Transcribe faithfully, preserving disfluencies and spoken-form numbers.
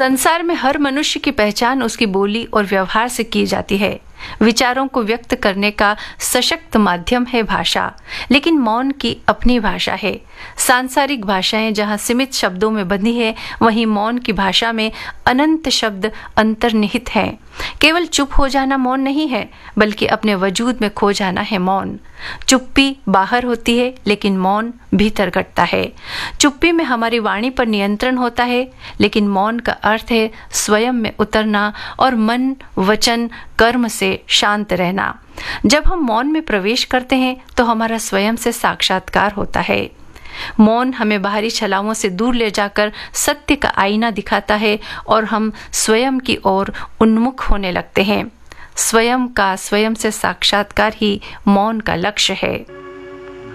संसार में हर मनुष्य की पहचान उसकी बोली और व्यवहार से की जाती है। विचारों को व्यक्त करने का सशक्त माध्यम है भाषा, लेकिन मौन की अपनी भाषा है। सांसारिक भाषाएं जहां सीमित शब्दों में बंधी है, वहीं मौन की भाषा में अनंत शब्द अंतर्निहित हैं। केवल चुप हो जाना मौन नहीं है, बल्कि अपने वजूद में खो जाना है मौन। चुप्पी बाहर होती है, लेकिन मौन भीतर घटता है। चुप्पी में हमारी वाणी पर नियंत्रण होता है, लेकिन मौन का अर्थ है स्वयं में उतरना और मन, वचन, कर्म से शांत रहना। जब हम मौन में प्रवेश करते हैं तो हमारा स्वयं से साक्षात्कार होता है। मौन हमें बाहरी छलावों से दूर ले जाकर सत्य का आईना दिखाता है और हम स्वयं की ओर उन्मुख होने लगते हैं। स्वयं का स्वयं से साक्षात्कार ही मौन का लक्ष्य है।